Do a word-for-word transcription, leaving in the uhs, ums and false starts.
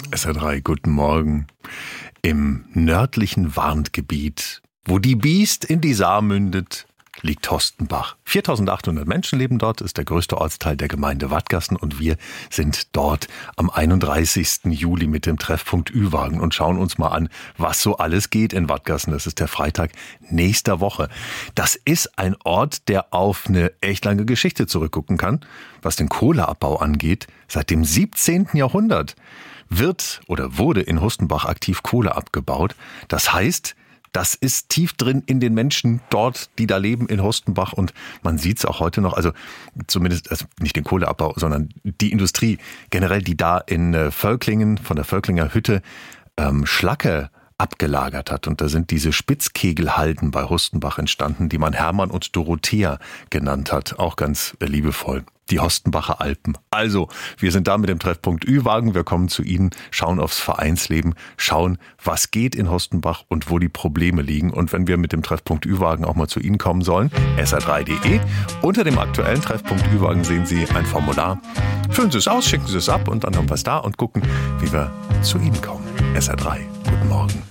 S R drei, guten Morgen. Im nördlichen Warngebiet, wo die Biest in die Saar mündet, liegt Hostenbach. viertausendachthundert Menschen leben dort, ist der größte Ortsteil der Gemeinde Wattgassen und wir sind dort am einunddreißigsten Juli mit dem Treffpunkt Ü-Wagen und schauen uns mal an, was so alles geht in Wattgassen. Das ist der Freitag nächster Woche. Das ist ein Ort, der auf eine echt lange Geschichte zurückgucken kann, was den Kohleabbau angeht. Seit dem siebzehnten Jahrhundert wird oder wurde in Hostenbach aktiv Kohle abgebaut. Das heißt, das ist tief drin in den Menschen dort, die da leben in Hostenbach. Und man sieht es auch heute noch, also zumindest also nicht den Kohleabbau, sondern die Industrie generell, die da in Völklingen, von der Völklinger Hütte, ähm, Schlacke abgelagert hat. Und da sind diese Spitzkegelhalden bei Hostenbach entstanden, die man Hermann und Dorothea genannt hat. Auch ganz liebevoll. Die Hostenbacher Alpen. Also, wir sind da mit dem Treffpunkt Ü-Wagen. Wir kommen zu Ihnen, schauen aufs Vereinsleben, schauen, was geht in Hostenbach und wo die Probleme liegen. Und wenn wir mit dem Treffpunkt Ü-Wagen auch mal zu Ihnen kommen sollen, S R drei punkt de. Unter dem aktuellen Treffpunkt Ü-Wagen sehen Sie ein Formular. Füllen Sie es aus, schicken Sie es ab und dann haben wir es da und gucken, wie wir zu Ihnen kommen. S R drei, guten Morgen.